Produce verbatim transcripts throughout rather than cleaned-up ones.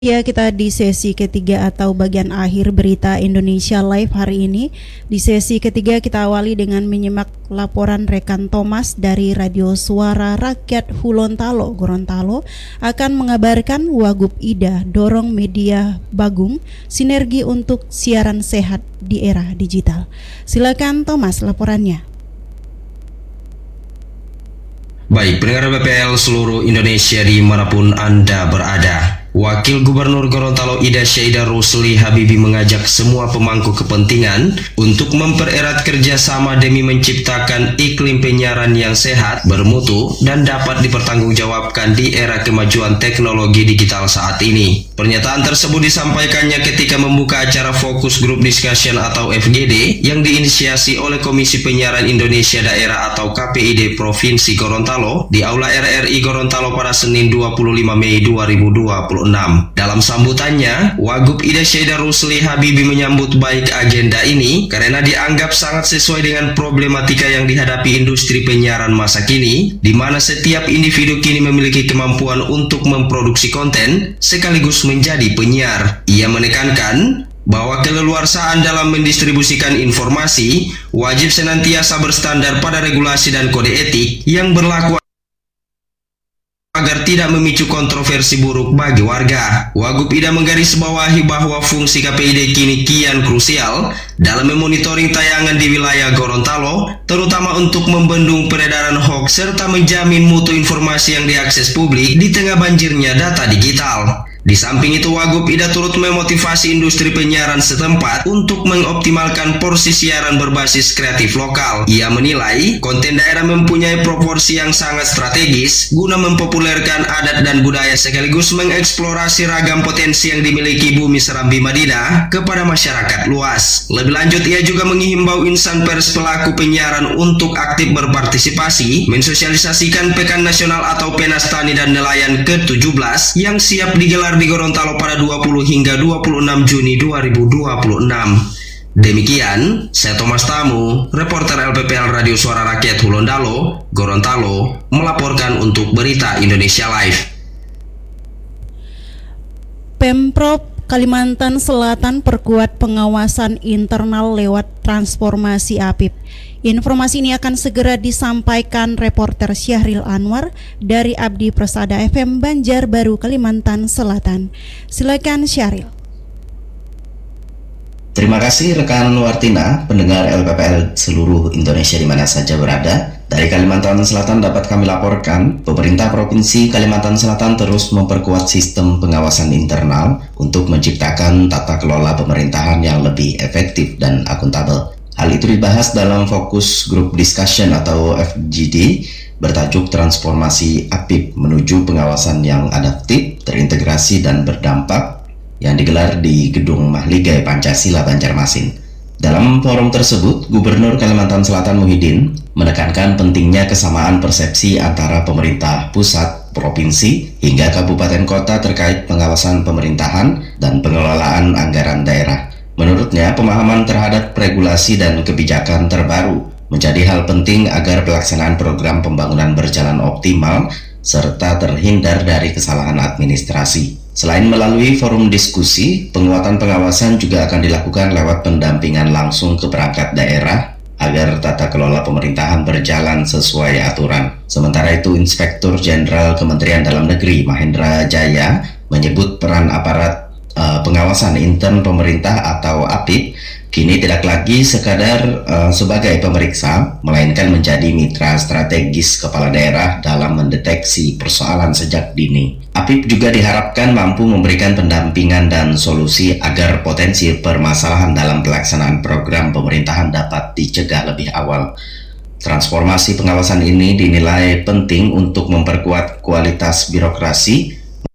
Ya, kita di sesi ketiga atau bagian akhir berita Indonesia Live hari ini. Di sesi ketiga kita awali dengan menyimak laporan rekan Thomas dari Radio Suara Rakyat Hulontalo, Gorontalo akan mengabarkan Wagub Ida dorong media Bagum sinergi untuk siaran sehat di era digital. Silakan Thomas laporannya. Baik, pendengar B P L seluruh Indonesia dimanapun Anda berada. Wakil Gubernur Gorontalo Ida Syaidah Rusli Habibi mengajak semua pemangku kepentingan untuk mempererat kerjasama demi menciptakan iklim penyiaran yang sehat, bermutu, dan dapat dipertanggungjawabkan di era kemajuan teknologi digital saat ini. Pernyataan tersebut disampaikannya ketika membuka acara Fokus Group Discussion atau F G D yang diinisiasi oleh Komisi Penyiaran Indonesia Daerah atau K P I D Provinsi Gorontalo di Aula R R I Gorontalo pada Senin dua puluh lima Mei dua ribu dua puluh enam. Dalam sambutannya, Wagub Ida Syaidah Rusli Habibi menyambut baik agenda ini karena dianggap sangat sesuai dengan problematika yang dihadapi industri penyiaran masa kini, di mana setiap individu kini memiliki kemampuan untuk memproduksi konten sekaligus menjadi penyiar. Ia menekankan bahwa keleluasaan dalam mendistribusikan informasi wajib senantiasa berstandar pada regulasi dan kode etik yang berlaku agar tidak memicu kontroversi buruk bagi warga. Wagub Ida menggarisbawahi bahwa fungsi K P I D kini kian krusial dalam memonitoring tayangan di wilayah Gorontalo, terutama untuk membendung peredaran hoaks serta menjamin mutu informasi yang diakses publik di tengah banjirnya data digital. Di samping itu, Wagub Ida turut memotivasi industri penyiaran setempat untuk mengoptimalkan porsi siaran berbasis kreatif lokal. Ia menilai konten daerah mempunyai proporsi yang sangat strategis guna mempopulerkan adat dan budaya sekaligus mengeksplorasi ragam potensi yang dimiliki bumi Serambi Madinah kepada masyarakat luas. Lebih lanjut, ia juga menghimbau insan pers pelaku penyiaran untuk aktif berpartisipasi mensosialisasikan Pekan Nasional atau Penas Tani dan Nelayan ke tujuh belas yang siap digelar di Gorontalo pada dua puluh hingga dua puluh enam Juni dua ribu dua puluh enam. Demikian, saya Thomas Tamu, reporter L P P L Radio Suara Rakyat Hulontalo, Gorontalo, melaporkan untuk Berita Indonesia Live. Pemprov Kalimantan Selatan perkuat pengawasan internal lewat transformasi A P I P. Informasi ini akan segera disampaikan reporter Syahril Anwar dari Abdi Persada F M Banjarbaru, Kalimantan Selatan. Silakan Syahril. Terima kasih rekan Wartina, pendengar L P P L seluruh Indonesia di mana saja berada. Dari Kalimantan Selatan dapat kami laporkan, pemerintah Provinsi Kalimantan Selatan terus memperkuat sistem pengawasan internal untuk menciptakan tata kelola pemerintahan yang lebih efektif dan akuntabel. Hal itu dibahas dalam Fokus Group Discussion atau F G D bertajuk Transformasi A P I P menuju pengawasan yang adaptif, terintegrasi dan berdampak yang digelar di Gedung Mahligai Pancasila Banjarmasin. Dalam forum tersebut, Gubernur Kalimantan Selatan Muhyiddin menekankan pentingnya kesamaan persepsi antara pemerintah pusat, provinsi, hingga kabupaten kota terkait pengawasan pemerintahan dan pengelolaan anggaran daerah. Menurutnya, pemahaman terhadap regulasi dan kebijakan terbaru menjadi hal penting agar pelaksanaan program pembangunan berjalan optimal serta terhindar dari kesalahan administrasi. Selain melalui forum diskusi, penguatan pengawasan juga akan dilakukan lewat pendampingan langsung ke perangkat daerah agar tata kelola pemerintahan berjalan sesuai aturan. Sementara itu, Inspektur Jenderal Kementerian Dalam Negeri Mahendra Jaya menyebut peran aparat uh, pengawasan intern pemerintah atau A P I P kini tidak lagi sekadar uh, sebagai pemeriksa, melainkan menjadi mitra strategis kepala daerah dalam mendeteksi persoalan sejak dini. A P I P juga diharapkan mampu memberikan pendampingan dan solusi agar potensi permasalahan dalam pelaksanaan program pemerintahan dapat dicegah lebih awal. Transformasi pengawasan ini dinilai penting untuk memperkuat kualitas birokrasi,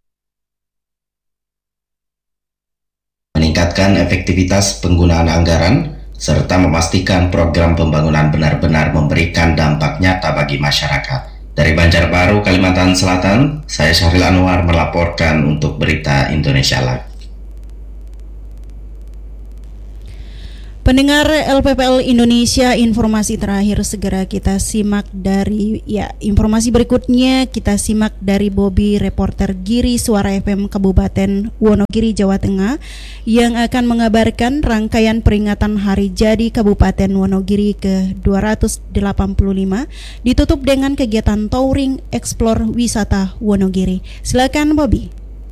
meningkatkan efektivitas penggunaan anggaran, serta memastikan program pembangunan benar-benar memberikan dampak nyata bagi masyarakat. Dari Banjarbaru, Kalimantan Selatan, saya Syahril Anwar melaporkan untuk Berita Indonesia Live. Pendengar L P P L Indonesia, informasi terakhir segera kita simak dari ya informasi berikutnya kita simak dari Bobby, reporter Giri Suara F M Kabupaten Wonogiri, Jawa Tengah, yang akan mengabarkan rangkaian peringatan Hari Jadi Kabupaten Wonogiri ke dua ratus delapan puluh lima ditutup dengan kegiatan touring explore wisata Wonogiri. Silakan Bobby.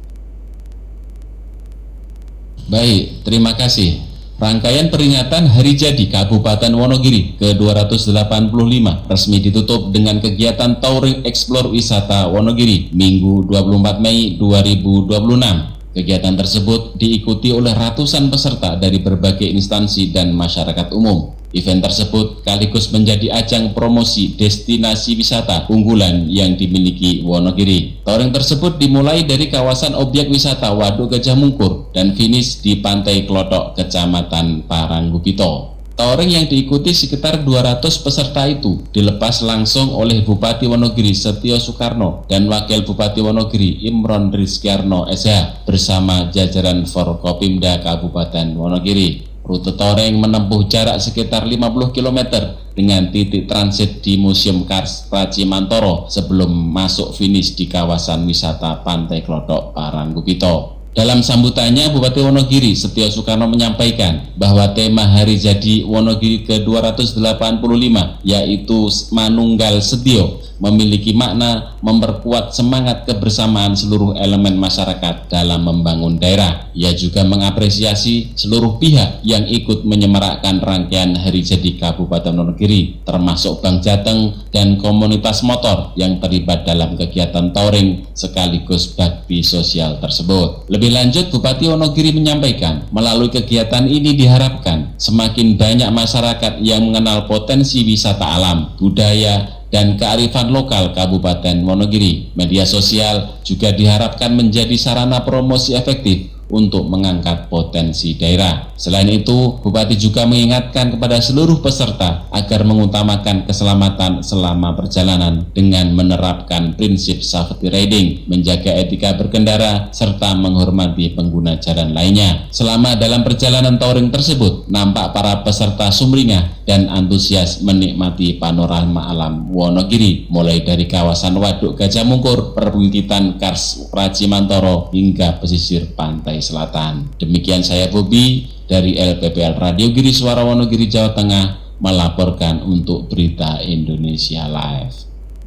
Baik, terima kasih. Rangkaian peringatan Hari Jadi Kabupaten Wonogiri ke dua ratus delapan puluh lima resmi ditutup dengan kegiatan touring explore wisata Wonogiri Minggu dua puluh empat Mei dua ribu dua puluh enam. Kegiatan tersebut diikuti oleh ratusan peserta dari berbagai instansi dan masyarakat umum. Event tersebut sekaligus menjadi ajang promosi destinasi wisata unggulan yang dimiliki Wonogiri. Touring tersebut dimulai dari kawasan objek wisata Waduk Gajah Mungkur dan finish di Pantai Klothok, Kecamatan Paranggupito. Touring yang diikuti sekitar dua ratus peserta itu dilepas langsung oleh Bupati Wonogiri Setio Soekarno dan Wakil Bupati Wonogiri Imron Rizkyarno S H bersama jajaran Forkopimda Kabupaten Wonogiri. Rute touring menempuh jarak sekitar lima puluh kilometer dengan titik transit di Museum Kars Racimantoro sebelum masuk finish di kawasan wisata Pantai Klothok, Paranggupito. Dalam sambutannya, Bupati Wonogiri Setio Soekarno menyampaikan bahwa tema Hari Jadi Wonogiri ke dua ratus delapan puluh lima yaitu Manunggal Setio memiliki makna memperkuat semangat kebersamaan seluruh elemen masyarakat dalam membangun daerah. Ia juga mengapresiasi seluruh pihak yang ikut menyemarakkan rangkaian Hari Jadi Kabupaten Wonogiri, termasuk Bank Jateng dan komunitas motor yang terlibat dalam kegiatan touring sekaligus bakti sosial tersebut. Lebih lanjut, Bupati Wonogiri menyampaikan, melalui kegiatan ini diharapkan semakin banyak masyarakat yang mengenal potensi wisata alam, budaya, dan kearifan lokal Kabupaten Wonogiri. Media sosial juga diharapkan menjadi sarana promosi efektif untuk mengangkat potensi daerah. Selain itu, Bupati juga mengingatkan kepada seluruh peserta agar mengutamakan keselamatan selama perjalanan dengan menerapkan prinsip safety riding, menjaga etika berkendara, serta menghormati pengguna jalan lainnya. Selama dalam perjalanan touring tersebut, nampak para peserta sumringah dan antusias menikmati panorama alam Wonogiri, mulai dari kawasan Waduk Gajah Mungkur, perbukitan Kars Racimantoro, hingga pesisir pantai selatan. Demikian saya Bobby dari L P P L Radio Giri Suara Wonogiri, Jawa Tengah, melaporkan untuk Berita Indonesia Live.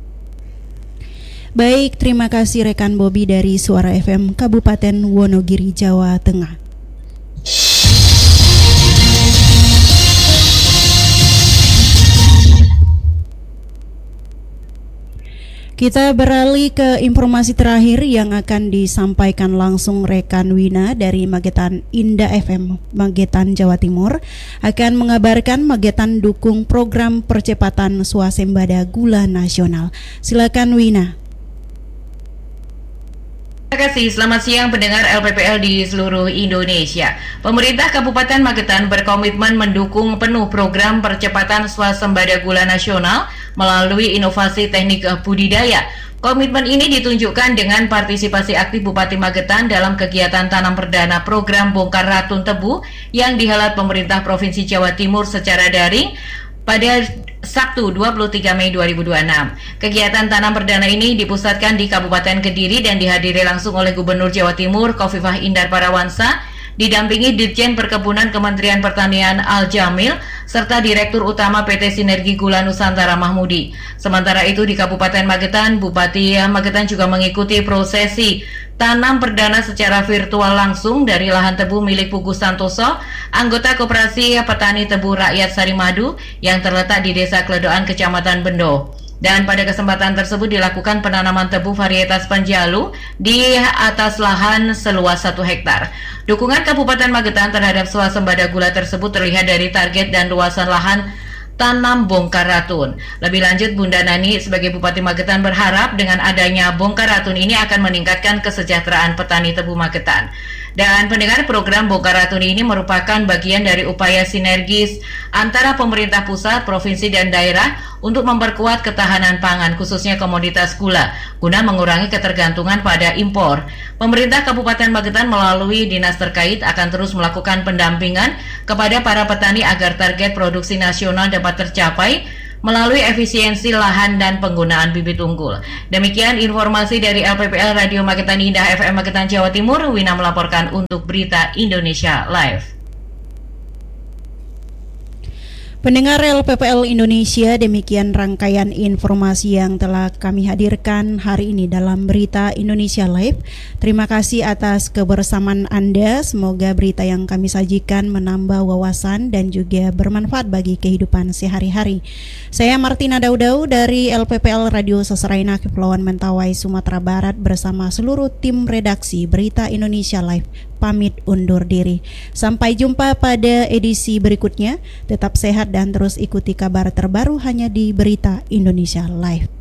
Baik, terima kasih rekan Bobby dari Suara F M Kabupaten Wonogiri, Jawa Tengah. Kita beralih ke informasi terakhir yang akan disampaikan langsung rekan Wina dari Magetan Indah F M Magetan, Jawa Timur, akan mengabarkan Magetan dukung program percepatan swasembada gula nasional. Silakan Wina. Terima kasih, selamat siang pendengar L P P L di seluruh Indonesia. Pemerintah Kabupaten Magetan berkomitmen mendukung penuh program percepatan swasembada gula nasional melalui inovasi teknik budidaya. Komitmen ini ditunjukkan dengan partisipasi aktif Bupati Magetan dalam kegiatan tanam perdana program bongkar ratun tebu yang dihelat pemerintah Provinsi Jawa Timur secara daring pada Sabtu dua puluh tiga Mei dua ribu dua puluh enam. Kegiatan tanam perdana ini dipusatkan di Kabupaten Kediri dan dihadiri langsung oleh Gubernur Jawa Timur Khofifah Indar Parawansa, didampingi Dirjen Perkebunan Kementerian Pertanian Al Jamil, serta Direktur Utama P T Sinergi Gula Nusantara Mahmudi. Sementara itu di Kabupaten Magetan, Bupati Magetan juga mengikuti prosesi tanam perdana secara virtual langsung dari lahan tebu milik Pugu Santoso, anggota Koperasi Petani Tebu Rakyat Sarimadu yang terletak di Desa Kledoan, Kecamatan Bendo. Dan pada kesempatan tersebut dilakukan penanaman tebu varietas Panjalu di atas lahan seluas satu hektar. Dukungan Kabupaten Magetan terhadap swasembada gula tersebut terlihat dari target dan luasan lahan tanam bongkar ratun. Lebih lanjut, Bunda Nani sebagai Bupati Magetan berharap dengan adanya bongkar ratun ini akan meningkatkan kesejahteraan petani tebu Magetan. Dan pendengar, program Bongkar Ratuni ini merupakan bagian dari upaya sinergis antara pemerintah pusat, provinsi, dan daerah untuk memperkuat ketahanan pangan, khususnya komoditas gula, guna mengurangi ketergantungan pada impor. Pemerintah Kabupaten Magetan melalui dinas terkait akan terus melakukan pendampingan kepada para petani agar target produksi nasional dapat tercapai melalui efisiensi lahan dan penggunaan bibit unggul. Demikian informasi dari L P P L Radio Magetan Indah F M Magetan, Jawa Timur. Wina melaporkan untuk Berita Indonesia Live. Pendengar L P P L Indonesia, demikian rangkaian informasi yang telah kami hadirkan hari ini dalam Berita Indonesia Live. Terima kasih atas kebersamaan Anda. Semoga berita yang kami sajikan menambah wawasan dan juga bermanfaat bagi kehidupan sehari-hari. Saya Martina Daudau dari L P P L Radio Seseraina Kepulauan Mentawai, Sumatera Barat bersama seluruh tim redaksi Berita Indonesia Live pamit undur diri. Sampai jumpa pada edisi berikutnya. Tetap sehat dan terus ikuti kabar terbaru hanya di Berita Indonesia Live.